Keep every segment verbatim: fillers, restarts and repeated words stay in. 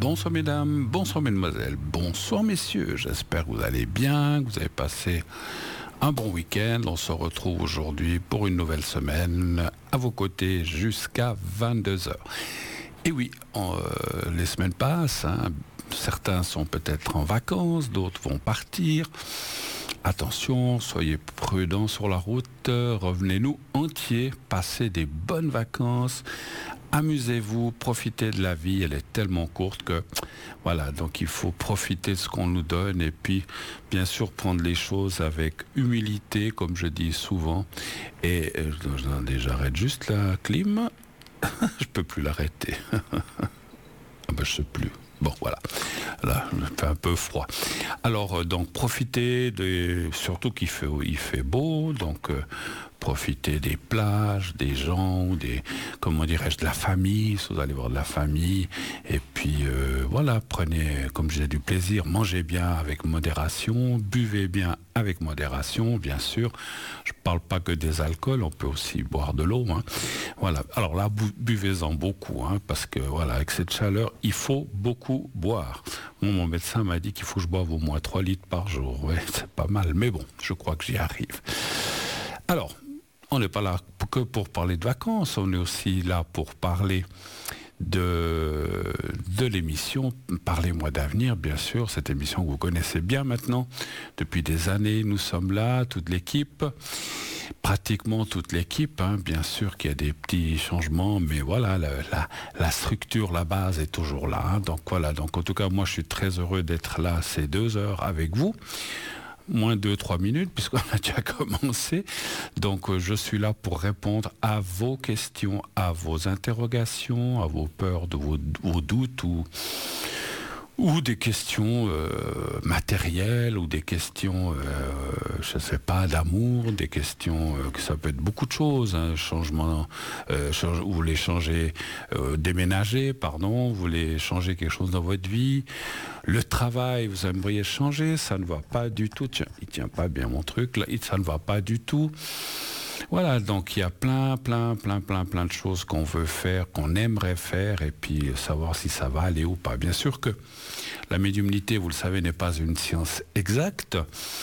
Bonsoir mesdames, bonsoir mesdemoiselles, bonsoir messieurs. J'espère que vous allez bien, que vous avez passé un bon week-end. On se retrouve aujourd'hui pour une nouvelle semaine à vos côtés jusqu'à vingt-deux heures. Et oui, on, euh, les semaines passent, hein. Certains sont peut-être en vacances, d'autres vont partir. Attention, soyez prudents sur la route, revenez-nous entiers, passez des bonnes vacances, amusez-vous, profitez de la vie, elle est tellement courte que voilà, donc il faut profiter de ce qu'on nous donne et puis bien sûr prendre les choses avec humilité, comme je dis souvent. Et euh, j'arrête juste la clim, je peux plus l'arrêter. Ah ben, je sais plus. Bon, voilà. Là, il fait un peu froid. Alors, euh, donc, profitez, de, surtout qu'il fait, il fait beau, donc euh, profitez des plages, des gens, des, comment dirais-je, de la famille, si vous allez voir de la famille. Et puis, euh, voilà, prenez, comme je disais, du plaisir, mangez bien avec modération, buvez bien avec modération, bien sûr. Je ne parle pas que des alcools, on peut aussi boire de l'eau. Hein. Voilà. Alors là, bu- buvez-en beaucoup, hein, parce que, voilà, avec cette chaleur, il faut beaucoup boire. Bon, mon médecin m'a dit qu'il faut que je boive au moins trois litres par jour. Ouais, c'est pas mal, mais bon, je crois que j'y arrive. Alors, on n'est pas là que pour parler de vacances, on est aussi là pour parler de, de l'émission Parlez-moi d'avenir, bien sûr, cette émission que vous connaissez bien maintenant. Depuis des années, nous sommes là, toute l'équipe, pratiquement toute l'équipe, hein. Bien sûr qu'il y a des petits changements, mais voilà, la, la, la structure, la base est toujours là. Hein. Donc voilà, donc en tout cas, moi je suis très heureux d'être là ces deux heures avec vous. Moins deux trois minutes, puisqu'on a déjà commencé. Donc, euh, je suis là pour répondre à vos questions, à vos interrogations, à vos peurs, de vos, vos doutes ou, ou des questions euh, matérielles ou des questions, euh, je ne sais pas, d'amour, des questions, euh, que ça peut être beaucoup de choses, hein, changement, euh, change, vous voulez changer, euh, déménager, pardon, vous voulez changer quelque chose dans votre vie. Le travail, vous aimeriez changer, ça ne va pas du tout. Tiens, il tient pas bien mon truc, là, ça ne va pas du tout. Voilà, donc il y a plein, plein, plein, plein, plein de choses qu'on veut faire, qu'on aimerait faire, et puis savoir si ça va aller ou pas. Bien sûr que la médiumnité, vous le savez, n'est pas une science exacte.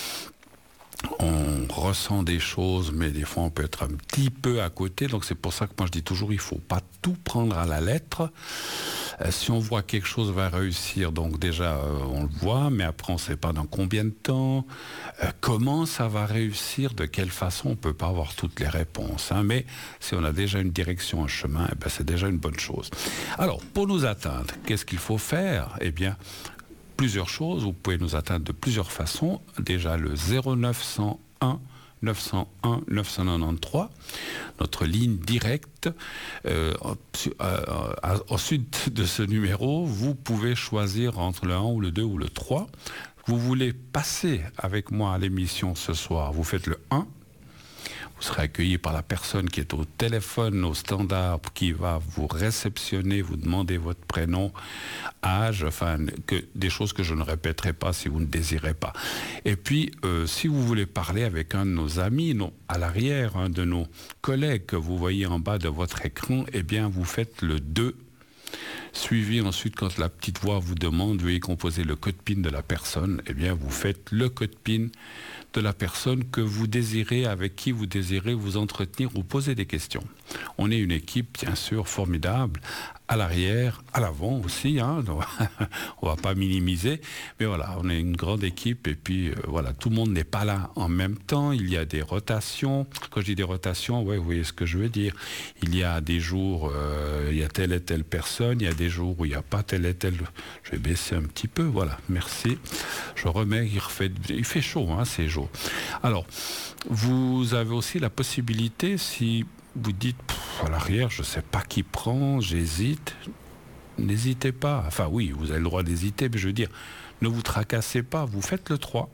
On ressent des choses, mais des fois on peut être un petit peu à côté. Donc c'est pour ça que moi je dis toujours, il ne faut pas tout prendre à la lettre. Euh, si on voit que quelque chose va réussir, donc déjà euh, on le voit, mais après on ne sait pas dans combien de temps, euh, comment ça va réussir, de quelle façon, on ne peut pas avoir toutes les réponses. Hein, mais si on a déjà une direction, un chemin, eh ben, c'est déjà une bonne chose. Alors, pour nous atteindre, qu'est-ce qu'il faut faire ? Eh bien, plusieurs choses, vous pouvez nous atteindre de plusieurs façons. Déjà le zéro neuf cent un neuf cent un neuf cent quatre-vingt-treize, notre ligne directe. Euh, euh, ensuite de ce numéro, vous pouvez choisir entre le un ou le deux ou le trois. Vous voulez passer avec moi à l'émission ce soir, vous faites le un. Vous serez accueilli par la personne qui est au téléphone, au standard, qui va vous réceptionner, vous demander votre prénom, âge, enfin, que, des choses que je ne répéterai pas si vous ne désirez pas. Et puis, euh, si vous voulez parler avec un de nos amis, non, à l'arrière, un de nos collègues que vous voyez en bas de votre écran, eh bien, vous faites le deux. Suivi ensuite, quand la petite voix vous demande, veuillez composer le code PIN de la personne, eh bien, vous faites le code PIN de la personne que vous désirez, avec qui vous désirez vous entretenir ou poser des questions. On est une équipe, bien sûr, formidable, à l'arrière, à l'avant aussi, hein, donc, on ne va pas minimiser, mais voilà, on est une grande équipe, et puis euh, voilà, tout le monde n'est pas là en même temps, il y a des rotations. Quand je dis des rotations, ouais, vous voyez ce que je veux dire, il y a des jours, euh, il y a telle et telle personne, il y a des jours où il n'y a pas telle et telle, je vais baisser un petit peu, voilà, merci, je remets, il, refait, il fait chaud, hein, ces jours. Alors, vous avez aussi la possibilité, si vous dites, à l'arrière, je ne sais pas qui prend, j'hésite, n'hésitez pas. Enfin oui, vous avez le droit d'hésiter, mais je veux dire, ne vous tracassez pas, vous faites le trois.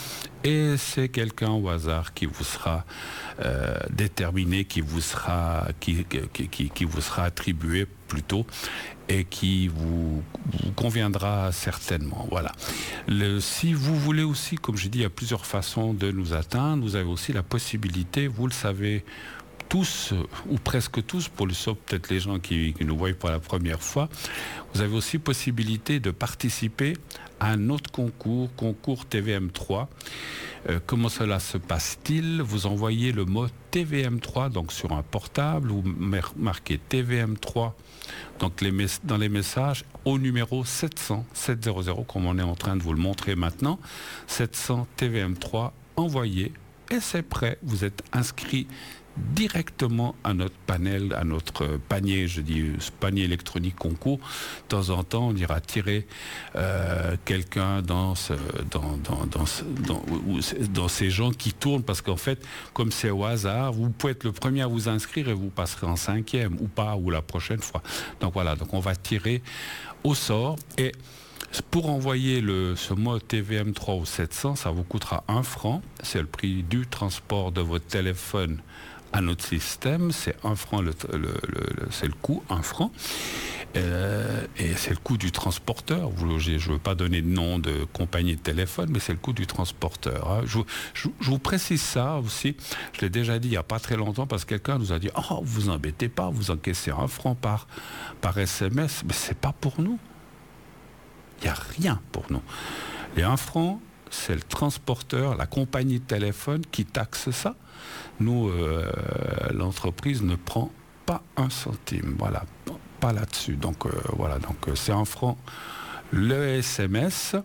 Et c'est quelqu'un au hasard qui vous sera euh, déterminé, qui vous sera, qui, qui, qui, qui vous sera attribué plutôt, et qui vous, vous conviendra certainement. Voilà. Le, si vous voulez aussi, comme je dis, il y a plusieurs façons de nous atteindre. Vous avez aussi la possibilité, vous le savez, tous, euh, ou presque tous, pour le sauf peut-être les gens qui, qui nous voient pour la première fois, vous avez aussi possibilité de participer à un autre concours, concours T V M trois. Euh, comment cela se passe-t-il? Vous envoyez le mot T V M trois donc sur un portable, vous marquez T V M trois donc les mes- dans les messages au numéro sept cents, sept cents, comme on est en train de vous le montrer maintenant, sept cents T V M trois, envoyé et c'est prêt. Vous êtes inscrit directement à notre panel, à notre panier, je dis ce panier électronique concours. De temps en temps, on ira tirer euh, quelqu'un dans, ce, dans, dans, dans, ce, dans, dans ces gens qui tournent, parce qu'en fait, comme c'est au hasard, vous pouvez être le premier à vous inscrire et vous passerez en cinquième, ou pas, ou la prochaine fois. Donc voilà, donc on va tirer au sort et pour envoyer le, ce mot T V M trois au sept cents, ça vous coûtera un franc. C'est le prix du transport de votre téléphone à notre système. C'est un franc, le, le, le, le, c'est le coût, un franc. Euh, et c'est le coût du transporteur. Vous, je ne veux pas donner de nom de compagnie de téléphone, mais c'est le coût du transporteur. Hein. Je, je, je vous précise ça aussi. Je l'ai déjà dit il n'y a pas très longtemps, parce que quelqu'un nous a dit « Oh, vous embêtez pas, vous encaissez un franc par, par S M S. » Mais ce n'est pas pour nous. Il n'y a rien pour nous. Les un franc, c'est le transporteur, la compagnie de téléphone qui taxe ça. Nous, euh, l'entreprise ne prend pas un centime. Voilà, pas là-dessus. Donc, euh, voilà, donc euh, c'est un franc le S M S.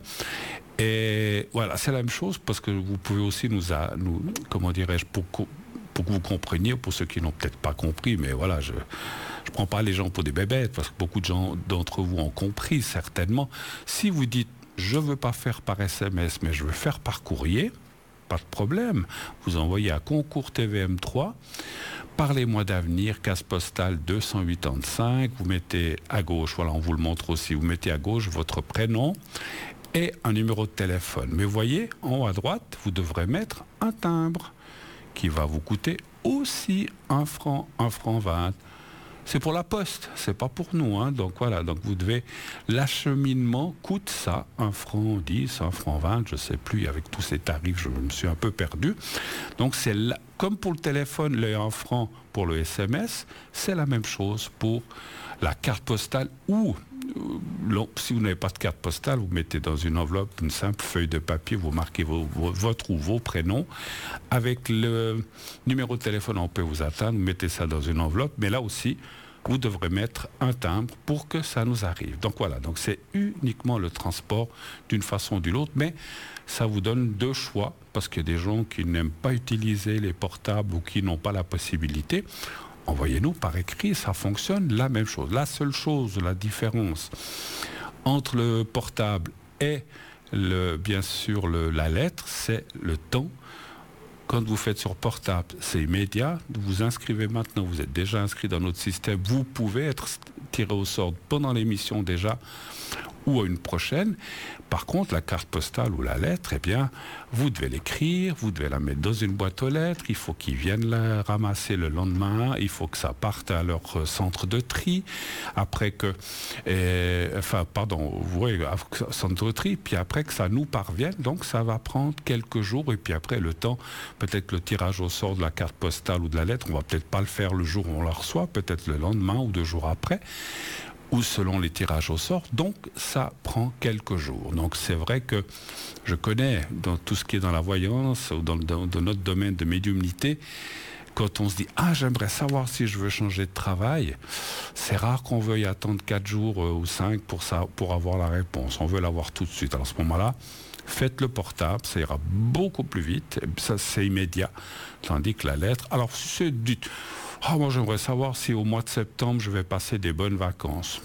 Et voilà, c'est la même chose, parce que vous pouvez aussi nous, a, nous comment dirais-je, pour, pour que vous compreniez, pour ceux qui n'ont peut-être pas compris, mais voilà, je... Je ne prends pas les gens pour des bébêtes, parce que beaucoup de gens d'entre vous ont compris certainement. Si vous dites « je ne veux pas faire par S M S, mais je veux faire par courrier », pas de problème. Vous envoyez à concours T V M trois, parlez-moi d'avenir, case postale deux cent quatre-vingt-cinq, vous mettez à gauche, voilà, on vous le montre aussi, vous mettez à gauche votre prénom et un numéro de téléphone. Mais vous voyez, en haut à droite, vous devrez mettre un timbre qui va vous coûter aussi un franc, un franc vingt. C'est pour la poste, c'est pas pour nous, hein. Donc voilà, donc vous devez, l'acheminement coûte ça, un franc dix, un franc vingt, je sais plus, avec tous ces tarifs, je me suis un peu perdu. Donc c'est là, comme pour le téléphone, le un franc pour le S M S, c'est la même chose pour la carte postale, ou euh, si vous n'avez pas de carte postale, vous mettez dans une enveloppe une simple feuille de papier, vous marquez vos, vos, votre ou vos prénoms, avec le numéro de téléphone, on peut vous atteindre, vous mettez ça dans une enveloppe, mais là aussi, vous devrez mettre un timbre pour que ça nous arrive. Donc voilà, donc c'est uniquement le transport d'une façon ou d'une autre, mais ça vous donne deux choix, parce qu'il y a des gens qui n'aiment pas utiliser les portables ou qui n'ont pas la possibilité. Envoyez-nous par écrit, ça fonctionne la même chose. La seule chose, la différence entre le portable et le, bien sûr le, la lettre, c'est le temps. Quand vous faites sur portable, c'est immédiat. Vous vous inscrivez maintenant, vous êtes déjà inscrit dans notre système. Vous pouvez être tiré au sort pendant l'émission déjà, ou à une prochaine. Par contre, la carte postale ou la lettre, eh bien, vous devez l'écrire, vous devez la mettre dans une boîte aux lettres, il faut qu'ils viennent la ramasser le lendemain, il faut que ça parte à leur centre de tri, après que, et, enfin, pardon, vous voyez, centre de tri, puis après que ça nous parvienne, donc ça va prendre quelques jours, et puis après le temps, peut-être que le tirage au sort de la carte postale ou de la lettre, on va peut-être pas le faire le jour où on la reçoit, peut-être le lendemain ou deux jours après, ou selon les tirages au sort, donc ça prend quelques jours. Donc c'est vrai que je connais dans tout ce qui est dans la voyance ou dans, dans, dans notre domaine de médiumnité, quand on se dit « Ah, j'aimerais savoir si je veux changer de travail », c'est rare qu'on veuille attendre quatre jours euh, ou cinq pour, ça, pour avoir la réponse. On veut l'avoir tout de suite. Alors à ce moment-là, faites le portable, ça ira beaucoup plus vite, ça c'est immédiat, tandis que la lettre... Alors si c'est dit... Ah, moi j'aimerais savoir si au mois de septembre je vais passer des bonnes vacances.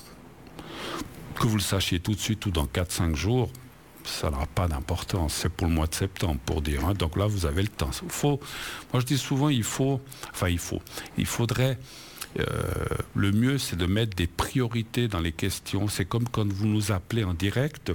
Que vous le sachiez tout de suite ou dans quatre cinq jours, ça n'aura pas d'importance. C'est pour le mois de septembre, pour dire. Hein. Donc là, vous avez le temps. Il faut, moi je dis souvent, il faut, enfin il faut, il faudrait, euh, le mieux c'est de mettre des priorités dans les questions. C'est comme quand vous nous appelez en direct,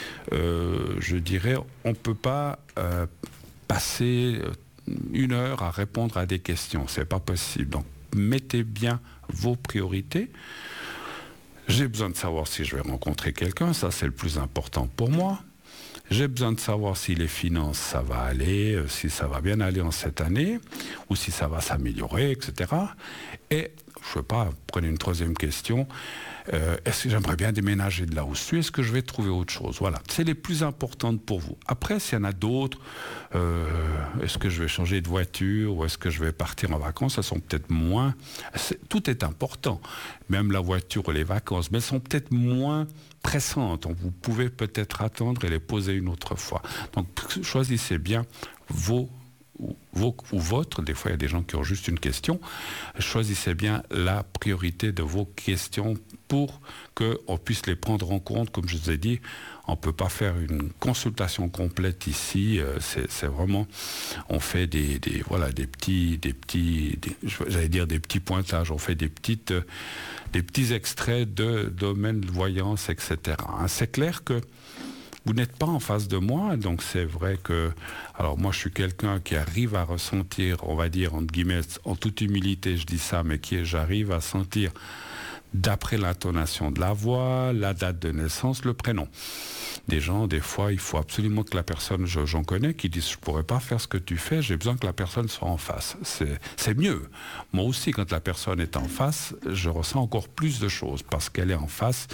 euh, je dirais, on ne peut pas euh, passer une heure à répondre à des questions. C'est pas possible. Donc mettez bien vos priorités. J'ai besoin de savoir si je vais rencontrer quelqu'un, ça c'est le plus important pour moi. J'ai besoin de savoir si les finances, ça va aller, euh, si ça va bien aller en cette année, ou si ça va s'améliorer, et cetera. Et, je ne sais pas, prenez une troisième question. Euh, est-ce que j'aimerais bien déménager de là où je suis? Est-ce que je vais trouver autre chose? Voilà, c'est les plus importantes pour vous. Après, s'il y en a d'autres, euh, est-ce que je vais changer de voiture ou est-ce que je vais partir en vacances? Elles sont peut-être moins... C'est, tout est important, même la voiture ou les vacances, mais elles sont peut-être moins pressantes. Donc, vous pouvez peut-être attendre et les poser une autre fois. Donc, choisissez bien vos... Vos, ou votre, des fois il y a des gens qui ont juste une question, choisissez bien la priorité de vos questions pour qu'on puisse les prendre en compte. Comme je vous ai dit, on ne peut pas faire une consultation complète ici, c'est, c'est vraiment, on fait des, des, voilà, des petits, des petits des, j'allais dire des petits pointages, on fait des, petites, des petits extraits de domaines de voyance, et cetera. C'est clair que vous n'êtes pas en face de moi, donc c'est vrai que... Alors moi, je suis quelqu'un qui arrive à ressentir, on va dire, entre guillemets, en toute humilité, je dis ça, mais qui j'arrive à sentir, d'après l'intonation de la voix, la date de naissance, le prénom. Des gens, des fois, il faut absolument que la personne, je, j'en connais, qui disent « je ne pourrais pas faire ce que tu fais, j'ai besoin que la personne soit en face ». C'est, c'est mieux. Moi aussi, quand la personne est en face, je ressens encore plus de choses, parce qu'elle est en face,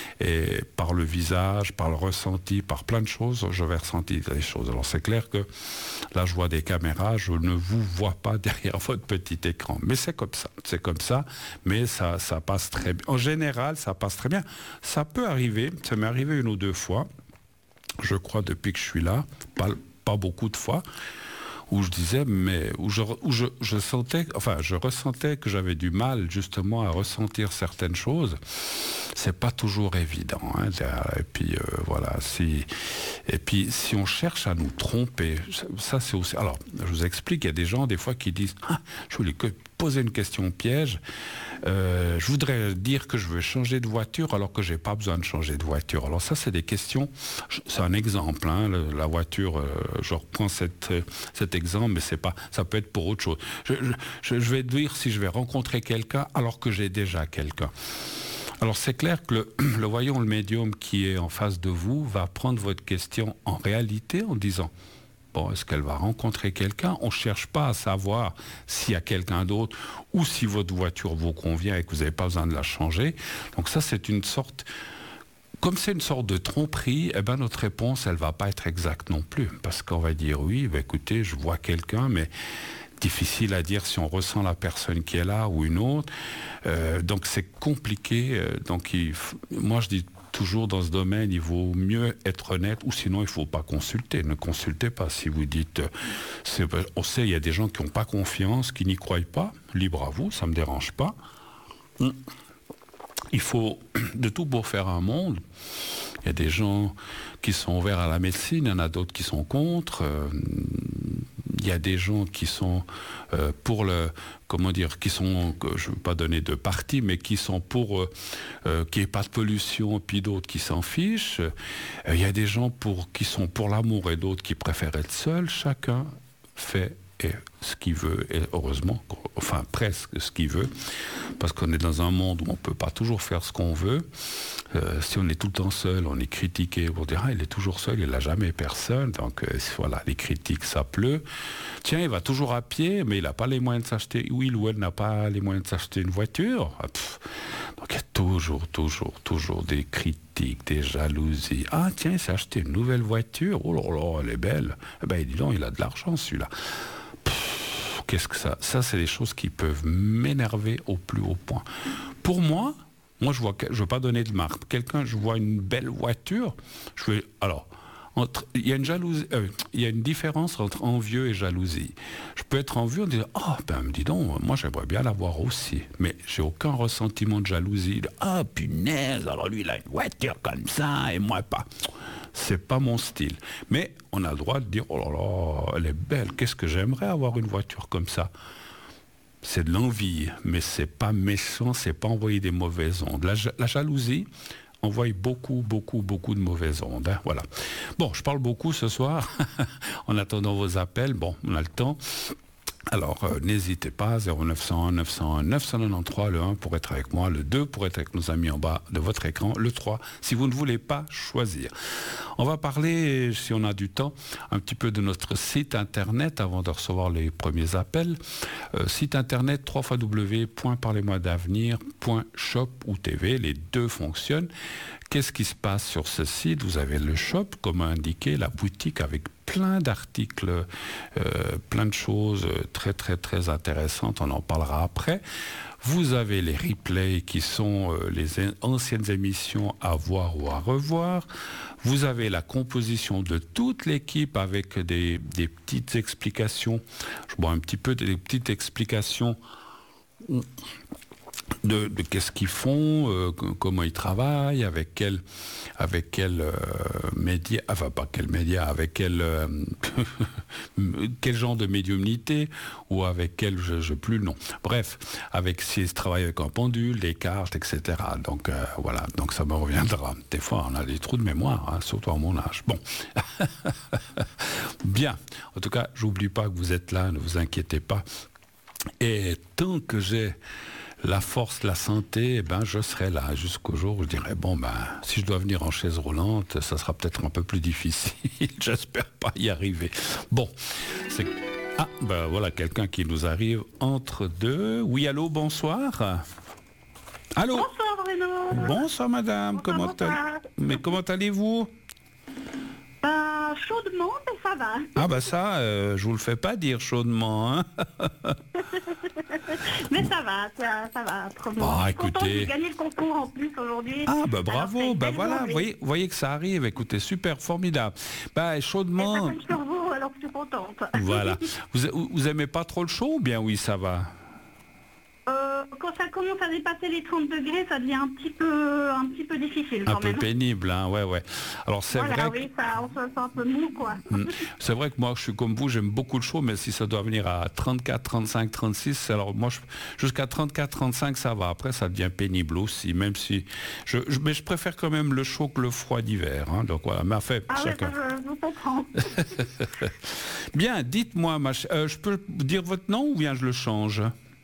et par le visage, par le ressenti, par plein de choses, je vais ressentir des choses. Alors c'est clair que là, je vois des caméras, je ne vous vois pas derrière votre petit écran. Mais c'est comme ça, c'est comme ça, mais ça, ça passe très bien. En général, ça passe très bien. Ça peut arriver, ça m'est arrivé une ou deux fois, je crois depuis que je suis là, pas, pas beaucoup de fois, où je disais, mais où je, où je, je sentais, enfin, je ressentais que j'avais du mal justement à ressentir certaines choses. C'est pas toujours évident, hein. Et puis euh, voilà, si et puis si on cherche à nous tromper, ça c'est aussi. Alors, je vous explique, il y a des gens des fois qui disent, ah, je voulais que poser une question piège. Euh, je voudrais dire que je veux changer de voiture alors que j'ai pas besoin de changer de voiture. Alors ça, c'est des questions. C'est un exemple. Hein, le, la voiture. Euh, je reprends cette, cet exemple, mais c'est pas. Ça peut être pour autre chose. Je, je, je vais dire si je vais rencontrer quelqu'un alors que j'ai déjà quelqu'un. Alors c'est clair que le, le voyant, le médium qui est en face de vous va prendre votre question en réalité en disant. Bon, est-ce qu'elle va rencontrer quelqu'un? On ne cherche pas à savoir s'il y a quelqu'un d'autre ou si votre voiture vous convient et que vous n'avez pas besoin de la changer. Donc ça, c'est une sorte... Comme c'est une sorte de tromperie, eh ben notre réponse, elle ne va pas être exacte non plus. Parce qu'on va dire, oui, ben écoutez, je vois quelqu'un, mais difficile à dire si on ressent la personne qui est là ou une autre. Euh, donc c'est compliqué. Donc il, moi, je dis... Toujours dans ce domaine, il vaut mieux être honnête, ou sinon il ne faut pas consulter. Ne consultez pas. Si vous dites, c'est, on sait, il y a des gens qui n'ont pas confiance, qui n'y croient pas. Libre à vous, ça ne me dérange pas. Il faut de tout pour faire un monde. Il y a des gens qui sont ouverts à la médecine, il y en a d'autres qui sont contre. Il y a des gens qui sont euh, pour le, comment dire, qui sont, je ne veux pas donner de parti, mais qui sont pour euh, euh, qu'il n'y ait pas de pollution, puis d'autres qui s'en fichent. Euh, il y a des gens pour, qui sont pour l'amour et d'autres qui préfèrent être seuls. Chacun fait et ce qu'il veut, et heureusement, enfin presque ce qu'il veut, parce qu'on est dans un monde où on ne peut pas toujours faire ce qu'on veut. Euh, si on est tout le temps seul, on est critiqué pour dire « Ah, il est toujours seul, il n'a jamais personne ». Donc euh, voilà, les critiques, ça pleut. Tiens, il va toujours à pied, mais il n'a pas les moyens de s'acheter, ou il ou elle n'a pas les moyens de s'acheter une voiture. Ah, donc il y a toujours, toujours, toujours des critiques, des jalousies. Ah tiens, il s'est acheté une nouvelle voiture, oh là là, elle est belle. Eh ben dis donc, il a de l'argent celui-là. Qu'est-ce que ça? Ça, c'est des choses qui peuvent m'énerver au plus haut point. Pour moi, moi, je vois, je ne veux pas donner de marque. Quelqu'un, je vois une belle voiture, je vais, alors, entre, il y a une jalousie, euh, il y a une différence entre envieux et jalousie. Je peux être envieux en disant, oh, ben, dis donc, moi, j'aimerais bien l'avoir aussi. Mais j'ai aucun ressentiment de jalousie. Ah, oh, punaise, alors lui, il a une voiture comme ça, et moi, pas. C'est pas mon style. Mais on a le droit de dire, oh là là, elle est belle, qu'est-ce que j'aimerais avoir une voiture comme ça. C'est de l'envie, mais c'est pas méchant, c'est pas envoyer des mauvaises ondes. La, la jalousie envoie beaucoup, beaucoup, beaucoup de mauvaises ondes. Hein, voilà. Bon, je parle beaucoup ce soir, en attendant vos appels. Bon, on a le temps. Alors, euh, n'hésitez pas, zéro neuf cent un neuf cent un neuf cent quatre-vingt-treize, le un pour être avec moi, le deux pour être avec nos amis en bas de votre écran, le trois si vous ne voulez pas choisir. On va parler, si on a du temps, un petit peu de notre site internet avant de recevoir les premiers appels. Euh, site internet w w w point parlez moi d'avenir point shop ou T V, les deux fonctionnent. Qu'est-ce qui se passe sur ce site? Vous avez le shop, comme indiqué, la boutique avec plein d'articles, euh, plein de choses très très très intéressantes, on en parlera après. Vous avez les replays qui sont euh, les anciennes émissions à voir ou à revoir. Vous avez la composition de toute l'équipe avec des, des petites explications. Je vois un petit peu des petites explications de, de qu'est-ce qu'ils font, euh, comment ils travaillent, avec quel, avec quel euh, média, enfin pas quel média, avec quel, euh, quel genre de médiumnité, ou avec quel, je n'ai plus le nom. Bref, avec s'ils travaillent avec un pendule, des cartes, et cetera. Donc euh, voilà, donc ça me reviendra. Des fois, on a des trous de mémoire, hein, surtout à mon âge. Bon. Bien. En tout cas, j'oublie pas que vous êtes là, ne vous inquiétez pas. Et tant que j'ai la force, la santé, eh ben, je serai là jusqu'au jour où je dirai, bon, ben, si je dois venir en chaise roulante, ça sera peut-être un peu plus difficile. J'espère pas y arriver. Bon, c'est... Ah, ben voilà, quelqu'un qui nous arrive entre deux. Oui, allô, bonsoir. Allô. Bonsoir, Bruno. Bonsoir, madame. Bonsoir, comment bonsoir. allez... Mais comment allez-vous? Ben, chaudement, mais ça va. Ah, ben ça, euh, je vous le fais pas dire chaudement, hein. Mais ça va, ça, ça va. Trop bien. Bah, Je suis contente, écoutez. j'ai gagné le concours en plus aujourd'hui. Ah, bah Alors, bravo, c'est une bah belle voilà, vous journée. voyez, vous voyez que ça arrive, écoutez, super, formidable. Bah, Et ça chaudement, tombe sur vous, alors je suis contente. voilà. Vous, vous aimez pas trop le chaud ou bien oui, ça va? Euh, quand ça commence à dépasser les trente degrés, ça devient un petit peu, un petit peu difficile Un quand peu même. pénible, hein, ouais, ouais. Alors c'est Voilà, vrai oui, ça, on se sent un peu mou, quoi. que, hmm, c'est vrai que moi, je suis comme vous, j'aime beaucoup le chaud, mais si ça doit venir à trente-quatre, trente-cinq, trente-six, alors moi, je- jusqu'à trente-quatre, trente-cinq, ça va. Après, ça devient pénible aussi, même si, je, je- mais je préfère quand même le chaud que le froid d'hiver, hein, donc voilà. Mais enfin, Ah ouais, chacun. ça, je, je vous comprends. Bien, dites-moi, ma ch- euh, je peux dire votre nom ou bien je le change?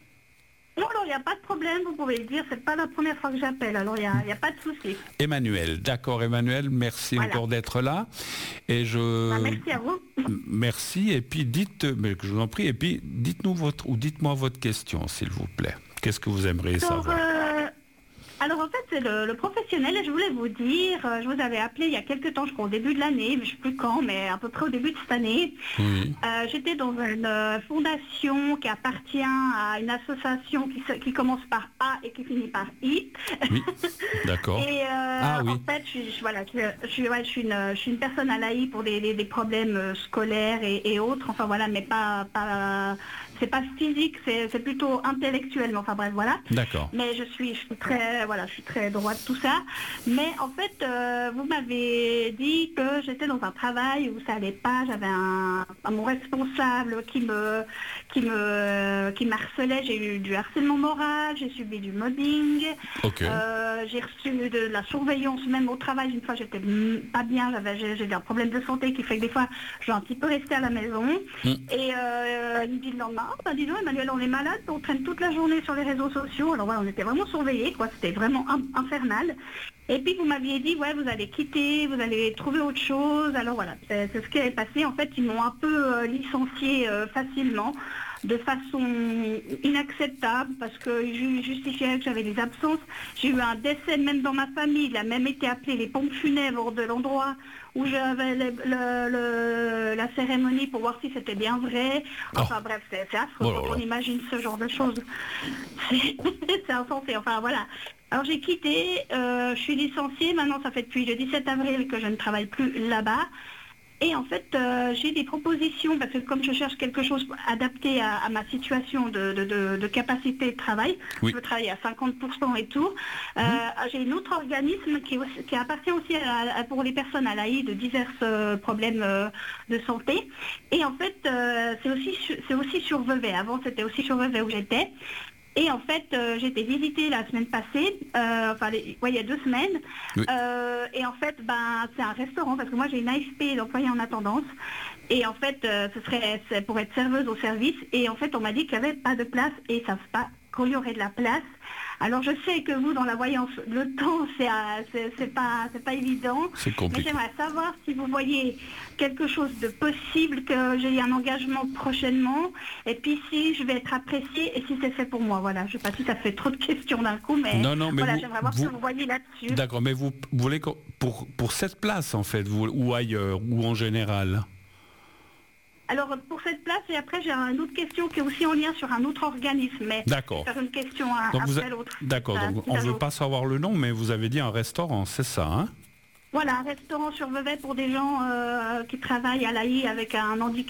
Non, alors il n'y a pas de problème, vous pouvez le dire, c'est pas la première fois que j'appelle, alors il n'y a, il y a pas de souci. Emmanuel, d'accord Emmanuel, merci Voilà. encore d'être là. Et je Bah, merci à vous. merci et puis dites, mais je vous en prie, et puis dites-nous votre ou dites-moi votre question s'il vous plaît. Qu'est-ce que vous aimeriez Alors, savoir? euh, alors en fait c'est le, le professionnel et je voulais vous dire, euh, je vous avais appelé il y a quelques temps, je crois au début de l'année, mais je ne sais plus quand, mais à peu près au début de cette année. Oui. Euh, J'étais dans une euh, fondation qui appartient à une association qui, se- qui commence par A et qui finit par I. Oui. D'accord. Et euh, Ah oui. en fait, je, suis- je- voilà, je, je suis, ouais, je, suis une, je suis une personne à l'A I pour des, des- des problèmes euh, scolaires et, et autres, enfin voilà, mais pas, pas c'est pas physique, c'est c'est plutôt intellectuel, mais enfin bref, voilà. D'accord. Mais je suis, je suis très, voilà, je suis très droite tout ça. Mais en fait, euh, vous m'avez dit que j'étais dans un travail où ça allait pas. J'avais un, un- mon responsable qui me, qui me, qui m'harcelait. J'ai eu du harcèlement moral, j'ai subi du mobbing. Ok. Euh, j'ai reçu de la surveillance même au travail. Une fois, j'étais mm, pas bien. J'avais, j'ai j'ai un problème de santé qui fait que des fois, je vais un petit peu rester à la maison. Mm. Et euh, il me dit le lendemain, ah, bah, dis donc, Emmanuel, on est malade, on traîne toute la journée sur les réseaux sociaux. Alors voilà, on était vraiment surveillés, quoi. C'était vraiment in- infernal. Et puis vous m'aviez dit, ouais, vous allez quitter, vous allez trouver autre chose. Alors voilà, c'est c'est ce qui est passé. En fait, ils m'ont un peu euh, licencié euh, facilement, de façon inacceptable, parce qu'ils ju- justifiaient que j'avais des absences. J'ai eu un décès même dans ma famille. Il a même été appelé les pompes funèbres de l'endroit où j'avais le- le- le- la cérémonie pour voir si c'était bien vrai. Enfin Oh. bref, c'est c'est affreux Oh là quand là. on imagine ce genre de choses. C'est c'est insensé. Enfin voilà. Alors j'ai quitté, euh, je suis licenciée, maintenant ça fait depuis le dix-sept avril que je ne travaille plus là-bas. Et en fait, euh, j'ai des propositions, parce que comme je cherche quelque chose adapté à, à ma situation de, de- de- de capacité de travail, Oui. je veux travailler à cinquante pour cent et tout, euh, j'ai un autre organisme qui, est aussi- qui appartient aussi à- à- pour les personnes à l'A I de divers euh, problèmes euh, de santé. Et en fait, euh, c'est aussi, su- c'est aussi sur Vevey. Avant, c'était aussi sur Vevey où j'étais. Et en fait, euh, j'ai été visiter la semaine passée, euh, enfin, les, ouais, il y a deux semaines. Oui. Euh, et en fait, ben, c'est un restaurant, parce que moi, j'ai une A F P, d'employé en attendance. Et en fait, euh, ce serait c'est pour être serveuse au service. Et en fait, on m'a dit qu'il n'y avait pas de place et ils ne savent pas qu'il y aurait de la place. Alors, je sais que vous, dans la voyance, le temps, c'est euh, c'est- c'est pas, c'est pas évident. C'est Mais compliqué. j'aimerais savoir si vous voyez quelque chose de possible, que j'ai un engagement prochainement, et puis si je vais être appréciée et si c'est fait pour moi. Voilà, je ne sais pas si ça fait trop de questions d'un coup, mais, Non, non, mais voilà, vous- j'aimerais voir vous- ce que vous voyez là-dessus. D'accord, mais vous, vous voulez qu'on- pour, pour cette place en fait, vous, ou ailleurs, ou en général? Alors, pour cette place, et après, j'ai une autre question qui est aussi en lien sur un autre organisme, mais D'accord. faire une question à- Donc vous après a- l'autre. D'accord, Voilà, donc si on ça ne veut vous- pas savoir le nom, mais vous avez dit un restaurant, c'est ça, hein? Voilà, un restaurant sur Vevey pour des gens euh, qui travaillent à l'A I avec un handicap.